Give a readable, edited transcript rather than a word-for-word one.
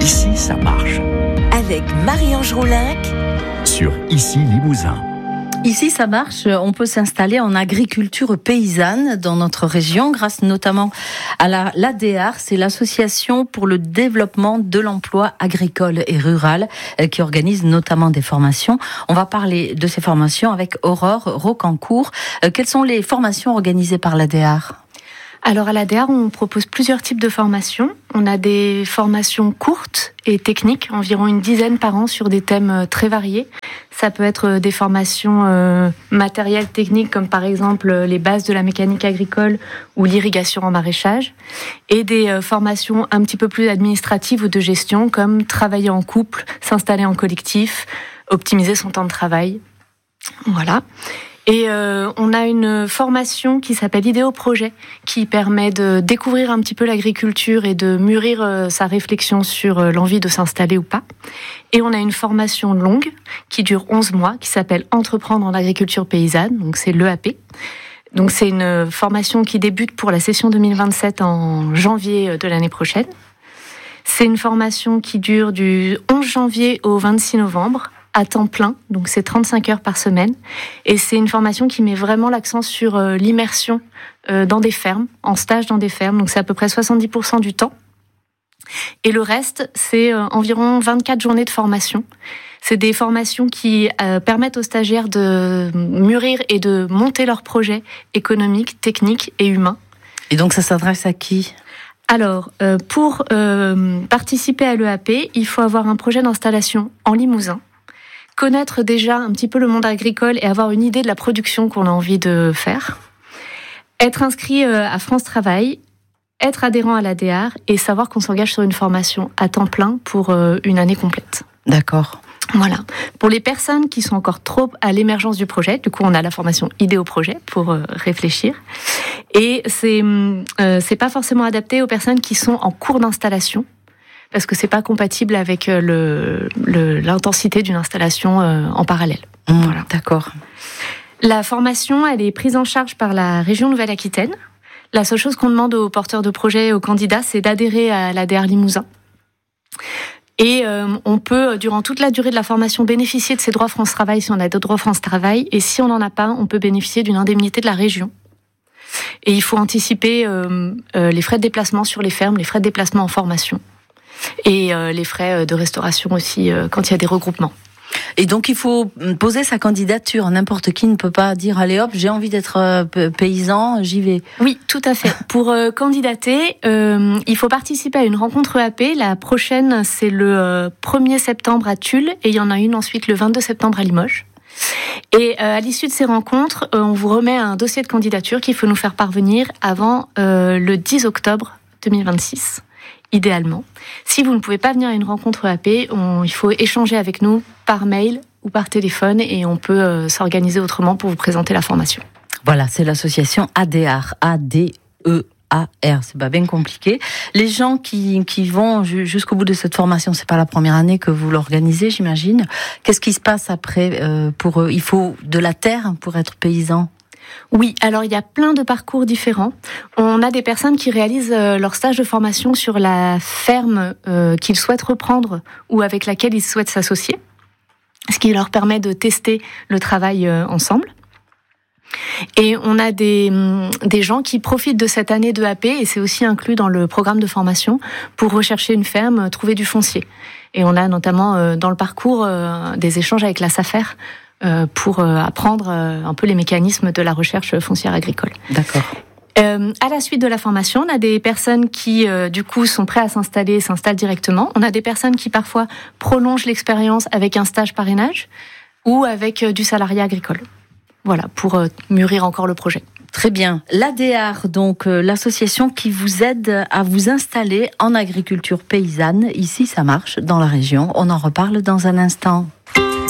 Ici, ça marche. Avec Marie-Ange Roulinc Sur Ici Limousin. Ici, ça marche. On peut s'installer en agriculture paysanne dans notre région, grâce notamment à l'ADEAR, c'est l'Association pour le développement de l'emploi agricole et rural, qui organise notamment des formations. On va parler de ces formations avec Aurore Rocancourt. Quelles sont les formations organisées par l'ADEAR ? Alors à l'ADEAR, on propose plusieurs types de formations. On a des formations courtes et techniques, environ une dizaine par an sur des thèmes très variés. Ça peut être des formations matérielles techniques comme par exemple les bases de la mécanique agricole ou l'irrigation en maraîchage, et des formations un petit peu plus administratives ou de gestion comme travailler en couple, s'installer en collectif, optimiser son temps de travail. Voilà. Et on a une formation qui s'appelle Idéo Projet, qui permet de découvrir un petit peu l'agriculture et de mûrir sa réflexion sur l'envie de s'installer ou pas. Et on a une formation longue qui dure 11 mois, qui s'appelle Entreprendre en agriculture paysanne, donc c'est l'EAP. Donc c'est une formation qui débute pour la session 2027 en janvier de l'année prochaine. C'est une formation qui dure du 11 janvier au 26 novembre. À temps plein, donc c'est 35 heures par semaine. Et c'est une formation qui met vraiment l'accent sur l'immersion dans des fermes, en stage dans des fermes. Donc c'est à peu près 70% du temps. Et le reste, c'est environ 24 journées de formation. C'est des formations qui permettent aux stagiaires de mûrir et de monter leurs projets économiques, techniques et humains. Et donc ça s'adresse à qui ? Alors, pour participer à l'EAP, il faut avoir un projet d'installation en Limousin, connaître déjà un petit peu le monde agricole et avoir une idée de la production qu'on a envie de faire, être inscrit à France Travail, être adhérent à l'ADEAR et savoir qu'on s'engage sur une formation à temps plein pour une année complète. D'accord. Voilà. Pour les personnes qui sont encore trop à l'émergence du projet, du coup on a la formation Idéo Projet pour réfléchir. Et c'est pas forcément adapté aux personnes qui sont en cours d'installation, parce que c'est pas compatible avec l'intensité d'une installation en parallèle. Voilà. D'accord. La formation, elle est prise en charge par la région Nouvelle-Aquitaine. La seule chose qu'on demande aux porteurs de projets et aux candidats, c'est d'adhérer à l'ADEAR Limousin. Et on peut, durant toute la durée de la formation, bénéficier de ces droits France Travail si on a des droits France Travail. Et si on n'en a pas, on peut bénéficier d'une indemnité de la région. Et il faut anticiper les frais de déplacement sur les fermes, les frais de déplacement en formation. Et les frais de restauration aussi quand il y a des regroupements. Et donc il faut poser sa candidature. N'importe qui ne peut pas dire allez hop, j'ai envie d'être paysan, j'y vais. Oui, tout à fait. Pour candidater, il faut participer à une rencontre EAP. La prochaine, c'est le 1er septembre à Tulle et il y en a une ensuite le 22 septembre à Limoges. Et à l'issue de ces rencontres, on vous remet un dossier de candidature qu'il faut nous faire parvenir avant le 10 octobre 2026. Idéalement. Si vous ne pouvez pas venir à une rencontre EAP, il faut échanger avec nous par mail ou par téléphone et on peut s'organiser autrement pour vous présenter la formation. Voilà, c'est l'association ADEAR, A-D-E-A-R, c'est pas bien compliqué. Les gens qui vont jusqu'au bout de cette formation, c'est pas la première année que vous l'organisez, j'imagine. Qu'est-ce qui se passe après pour eux ? Il faut de la terre pour être paysan ? Oui, alors il y a plein de parcours différents. On a des personnes qui réalisent leur stage de formation sur la ferme qu'ils souhaitent reprendre ou avec laquelle ils souhaitent s'associer, ce qui leur permet de tester le travail ensemble. Et on a des gens qui profitent de cette année de AP, et c'est aussi inclus dans le programme de formation, pour rechercher une ferme, trouver du foncier. Et on a notamment dans le parcours des échanges avec la SAFER, pour apprendre un peu les mécanismes de la recherche foncière agricole. D'accord. À la suite de la formation, on a des personnes qui, du coup, sont prêtes à s'installer et s'installent directement. On a des personnes qui, parfois, prolongent l'expérience avec un stage parrainage ou avec du salariat agricole. Voilà, pour mûrir encore le projet. Très bien. L'ADEAR, donc l'association qui vous aide à vous installer en agriculture paysanne. Ici, ça marche dans la région. On en reparle dans un instant.